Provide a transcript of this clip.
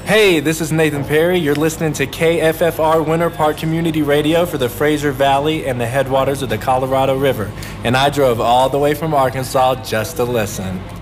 Hey, this is Nathan Perry. You're listening to KFFR Winter Park Community Radio for the Fraser Valley and the headwaters of the Colorado River. And I drove all the way from Arkansas just to listen.